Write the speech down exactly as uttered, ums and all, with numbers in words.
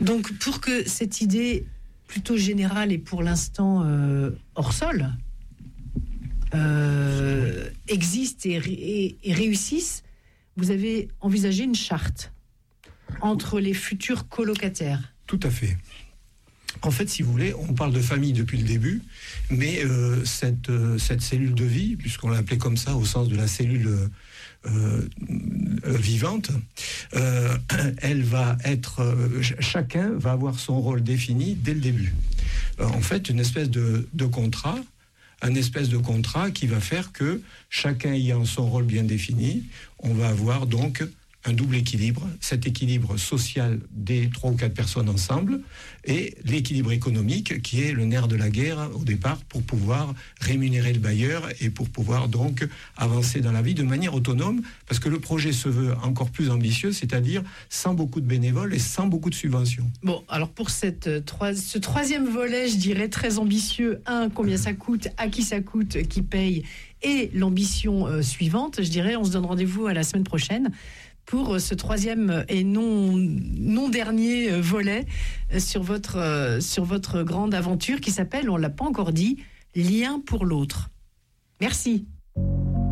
Donc, pour que cette idée plutôt générale et pour l'instant euh, hors sol euh, existe et, et, et réussisse, vous avez envisagé une charte entre les futurs colocataires. Tout à fait. En fait, si vous voulez, on parle de famille depuis le début, mais euh, cette, euh, cette cellule de vie, puisqu'on l'a appelée comme ça au sens de la cellule euh, euh, vivante, euh, elle va être, euh, chacun va avoir son rôle défini dès le début. Euh, en fait, une espèce de, de contrat, un espèce de contrat qui va faire que chacun ayant son rôle bien défini, on va avoir donc un double équilibre, cet équilibre social des trois ou quatre personnes ensemble et l'équilibre économique qui est le nerf de la guerre au départ pour pouvoir rémunérer le bailleur et pour pouvoir donc avancer dans la vie de manière autonome parce que le projet se veut encore plus ambitieux, c'est-à-dire sans beaucoup de bénévoles et sans beaucoup de subventions. Bon, alors pour cette, trois, ce troisième volet, je dirais très ambitieux, un, combien ça coûte, à qui ça coûte, qui paye, et l'ambition euh, suivante, je dirais, on se donne rendez-vous à la semaine prochaine pour ce troisième et non, non dernier volet sur votre, sur votre grande aventure qui s'appelle, on ne l'a pas encore dit, Lien pour l'autre. Merci.